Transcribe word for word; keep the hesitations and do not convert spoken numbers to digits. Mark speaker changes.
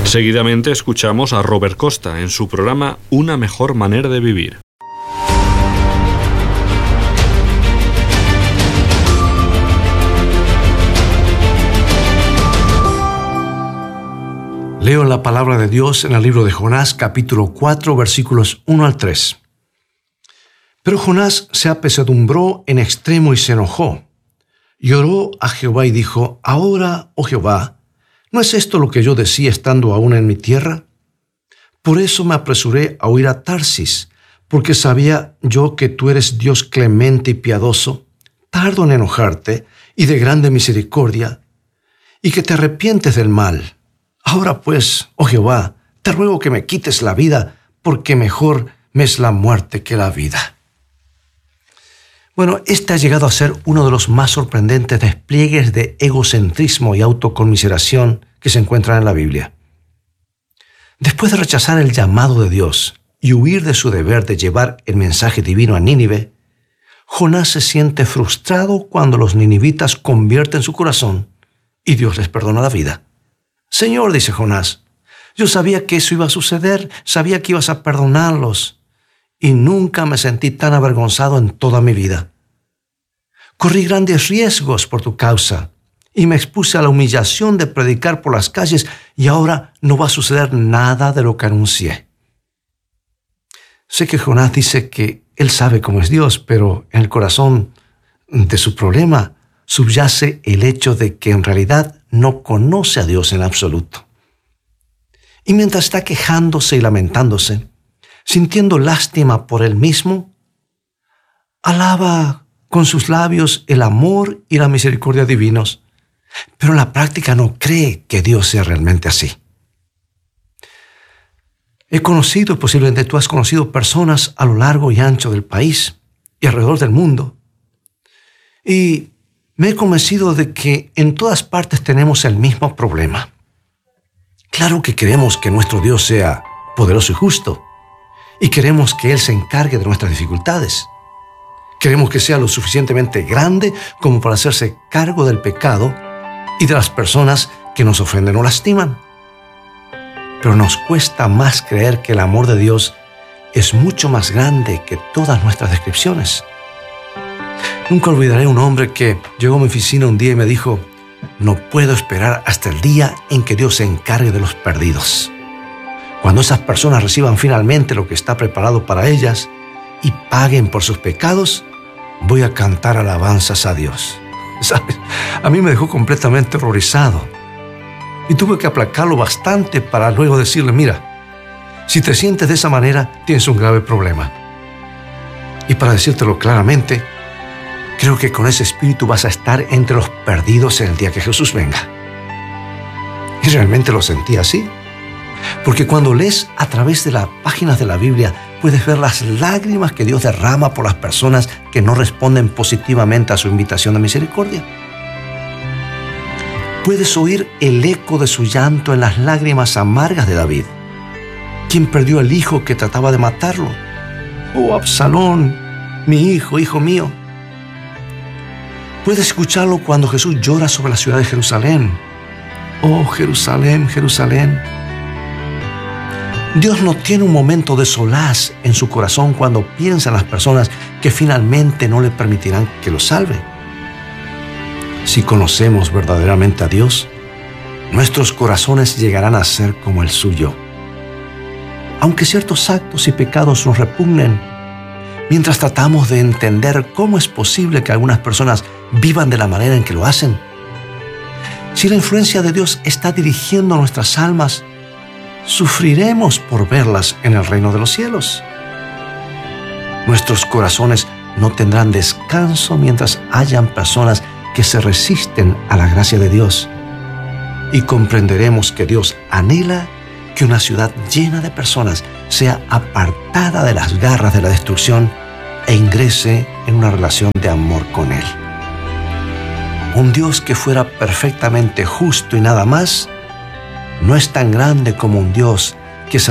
Speaker 1: Seguidamente escuchamos a Robert Costa en su programa Una mejor manera de vivir.
Speaker 2: Leo la palabra de Dios en el libro de Jonás, capítulo cuatro, versículos uno al tres. Pero Jonás se apesadumbró en extremo y se enojó. Y oró a Jehová y dijo: Ahora, oh Jehová, ¿no es esto lo que yo decía estando aún en mi tierra? Por eso me apresuré a huir a Tarsis, porque sabía yo que tú eres Dios clemente y piadoso, tardo en enojarte y de grande misericordia, y que te arrepientes del mal. Ahora pues, oh Jehová, te ruego que me quites la vida, porque mejor me es la muerte que la vida. Bueno, este ha llegado a ser uno de los más sorprendentes despliegues de egocentrismo y autoconmiseración que se encuentran en la Biblia. Después de rechazar el llamado de Dios y huir de su deber de llevar el mensaje divino a Nínive, Jonás se siente frustrado cuando los ninivitas convierten su corazón y Dios les perdona la vida. Señor, dice Jonás, yo sabía que eso iba a suceder, sabía que ibas a perdonarlos, y nunca me sentí tan avergonzado en toda mi vida. Corrí grandes riesgos por tu causa, y me expuse a la humillación de predicar por las calles, y ahora no va a suceder nada de lo que anuncié. Sé que Jonás dice que él sabe cómo es Dios, pero en el corazón de su problema subyace el hecho de que en realidad no conoce a Dios en absoluto. Y mientras está quejándose y lamentándose, sintiendo lástima por él mismo, alaba con sus labios el amor y la misericordia divinos, pero en la práctica no cree que Dios sea realmente así. He conocido, posiblemente tú has conocido personas a lo largo y ancho del país y alrededor del mundo, y me he convencido de que en todas partes tenemos el mismo problema. Claro que queremos que nuestro Dios sea poderoso y justo, y queremos que Él se encargue de nuestras dificultades. Queremos que sea lo suficientemente grande como para hacerse cargo del pecado y de las personas que nos ofenden o lastiman. Pero nos cuesta más creer que el amor de Dios es mucho más grande que todas nuestras descripciones. Nunca olvidaré un hombre que llegó a mi oficina un día y me dijo: no puedo esperar hasta el día en que Dios se encargue de los perdidos. Cuando esas personas reciban finalmente lo que está preparado para ellas y paguen por sus pecados, voy a cantar alabanzas a Dios. ¿Sabes? A mí me dejó completamente horrorizado y tuve que aplacarlo bastante para luego decirle: mira, si te sientes de esa manera, tienes un grave problema. Y para decírtelo claramente, creo que con ese espíritu vas a estar entre los perdidos en el día que Jesús venga. Y realmente lo sentí así. Porque cuando lees a través de las páginas de la Biblia, puedes ver las lágrimas que Dios derrama por las personas que no responden positivamente a su invitación de misericordia. Puedes oír el eco de su llanto en las lágrimas amargas de David, quien perdió al hijo que trataba de matarlo. Oh, Absalón, mi hijo, hijo mío. Puedes escucharlo cuando Jesús llora sobre la ciudad de Jerusalén. Oh, Jerusalén, Jerusalén. Dios no tiene un momento de solaz en su corazón cuando piensa en las personas que finalmente no le permitirán que lo salve. Si conocemos verdaderamente a Dios, nuestros corazones llegarán a ser como el suyo. Aunque ciertos actos y pecados nos repugnen, mientras tratamos de entender cómo es posible que algunas personas vivan de la manera en que lo hacen, si la influencia de Dios está dirigiendo nuestras almas, sufriremos por verlas en el reino de los cielos. Nuestros corazones no tendrán descanso mientras hayan personas que se resisten a la gracia de Dios, y comprenderemos que Dios anhela que una ciudad llena de personas sea apartada de las garras de la destrucción e ingrese en una relación de amor con Él. Un Dios que fuera perfectamente justo y nada más, no es tan grande como un Dios